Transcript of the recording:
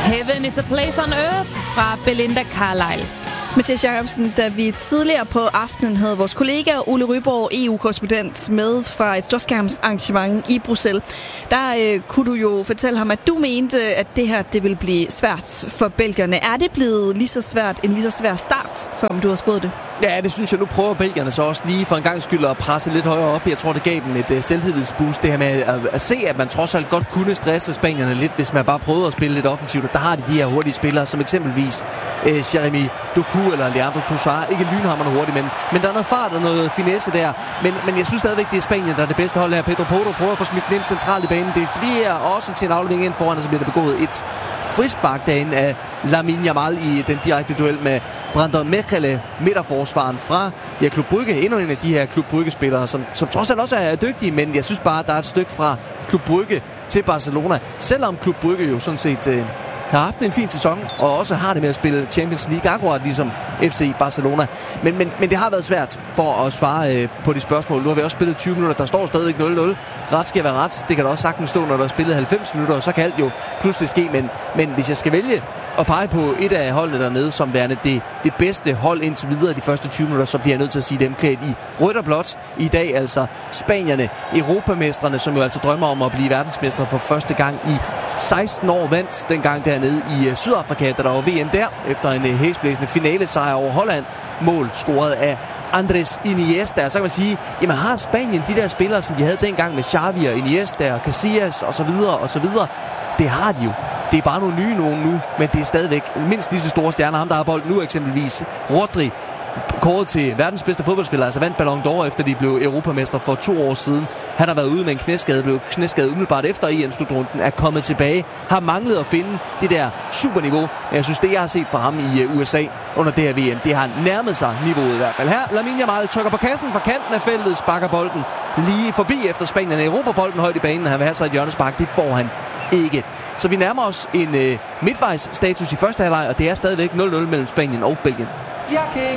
Heaven is a place on earth fra Belinda Carlisle. Mathias Jacobsen, da vi tidligere på aftenen havde vores kollega Ole Ryborg, EU-korrespondent, med fra et storskærmsarrangement i Bruxelles, der kunne du jo fortælle ham, at du mente, at det her det ville blive svært for belgierne. Er det blevet lige så svært, en lige så svær start, som du har spået det? Ja, det synes jeg. Nu prøver belgierne så også lige for en gang skyld at presse lidt højere op. Jeg tror, det gav dem et selvtillidsboost. Det her med at se, at man trods alt godt kunne stresse spanierne lidt, hvis man bare prøvede at spille lidt offensivt. Og der har de her hurtige spillere, som eksempelvis Jeremy Doku eller Leandro Trossard. Ikke lynhammerne hurtigt, men der er noget fart og noget finesse der. Men jeg synes stadigvæk, det er Spanien, der er det bedste hold her. Pedro Porro prøver at få smidt den ind centralt i banen. Det bliver også til en aflevering ind foran, og så bliver der begået et frispark derinde af Lamine Yamal i den direkte duel med Brandon Mechele, midterforsvaren fra Klub Brugge. Endnu en af de her Klub Brugge-spillere, som trods alt også er dygtige, men jeg synes bare, at der er et stykke fra Klub Brugge til Barcelona. Selvom Klub Brugge jo sådan set har haft en fin sæson, og også har det med at spille Champions League, akkurat ligesom FC Barcelona. Men det har været svært for at svare på de spørgsmål. Nu har vi også spillet 20 minutter, der står stadigvæk 0-0. Ret skal være ret. Det kan da også sagtens stå, når der er spillet 90 minutter, og så kan alt jo pludselig ske. Men hvis jeg skal vælge at pege på et af holdene dernede, som værende det bedste hold indtil videre de første 20 minutter, så bliver jeg nødt til at sige dem klædt i rødt og blåt i dag. Altså spanierne, europamestrene, som jo altså drømmer om at blive verdensmestre for første gang i 16 år, vandt dengang dernede i Sydafrika, da der var VM der, efter en hæsblæsende finalesejr over Holland. Mål scoret af Andrés Iniesta. Så kan man sige, jamen har Spanien de der spillere, som de havde dengang med Xavi og Iniesta og Casillas osv. Det har de jo. Det er bare nogle nye nogen nu, men det er stadigvæk mindst lige så store stjerner. Ham, der har bolden nu eksempelvis, Rodri, kåret til verdens bedste fodboldspiller, altså vandt Ballon d'Or, efter de blev europamester for 2 år siden. Han har været ude med en knæskade, blev knæskadet umiddelbart efter EM-slutrunden, er kommet tilbage, har manglet at finde det der superniveau. Men jeg synes, det jeg har set fra ham i USA under det her VM, det har nærmet sig niveauet i hvert fald. Her, Lamine Yamal trykker på kassen fra kanten af feltet, sparker bolden lige forbi efter Spanien. Europabolden højt i banen, han vil have sig et hjørnespark, det får han ikke. Så vi nærmer os en midtvejs status i første halvleg, og det er stadigvæk 0-0 mellem Spanien og Belgien.